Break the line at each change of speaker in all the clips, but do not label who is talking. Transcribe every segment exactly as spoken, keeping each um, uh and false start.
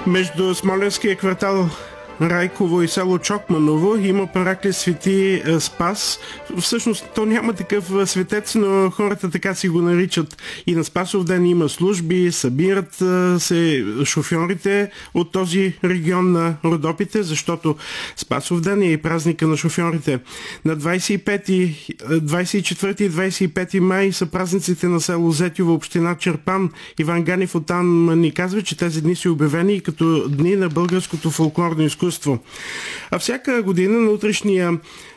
Между смолянския квартал Райково и село Чокманово има параклис Свети Спас. Всъщност то няма такъв светец, но хората така си го наричат. И на Спасов ден има служби, събират се шофьорите от този регион на Родопите, защото Спасов ден е и празника на шофьорите. На двадесет и пети, двадесет и четвърти и двадесет и пети май са празниците на село Зетиво, община Чирпан. Иван Ганев оттам ни казва, че тези дни са обявени като дни на българското фолклорно изкуство. А всяка година на утрешния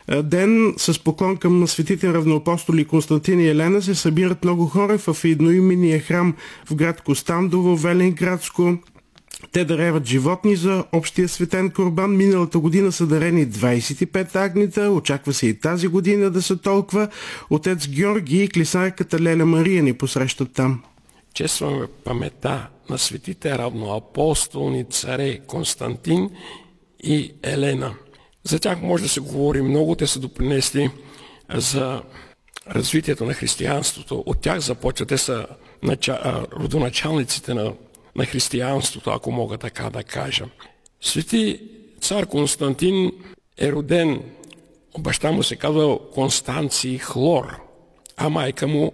ден с поклон към светите равноапостоли Константин и Елена се събират много хора в едноименния храм в град Костандово, Велинградско. Те даряват животни за общия светен курбан. Миналата година са дарени двадесет и пет агнета. Очаква се и тази година да са толкова. Отец Георги и клисарката Леля Мария ни посрещат там.
Честваме памета на светите равноапостолни царе Константин и Елена. За тях може да се говори много. Те са допринесли за развитието на християнството. От тях започва. Те са нача... родоначалниците на, на християнството, ако мога така да кажа. Свети цар Константин е роден, баща му се казва Констанций Хлор, а майка му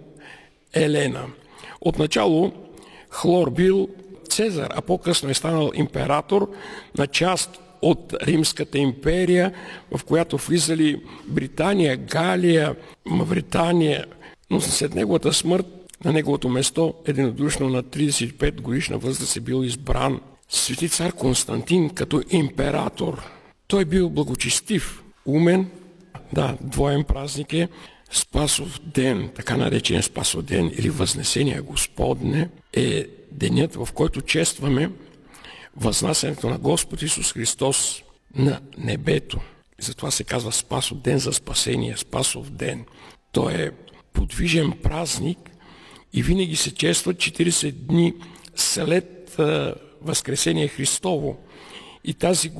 Елена. Отначало Хлор бил Цезар, а по-късно е станал император на част от Римската империя, в която влизали Британия, Галия, Мавритания, но след неговата смърт на неговото место единодушно на тридесет и пет годишна възраст е бил избран свети цар Константин като император. Той бил благочестив, умен, да, двоен празник е Спасов ден, така наречен Спасов ден или Възнесение Господне, е денят, в който честваме възнасянето на Господ Исус Христос на небето. И затова се казва Спасов ден за спасение, Спасов ден. Той е подвижен празник и винаги се чества четиридесет дни след Възкресение Христово. И тази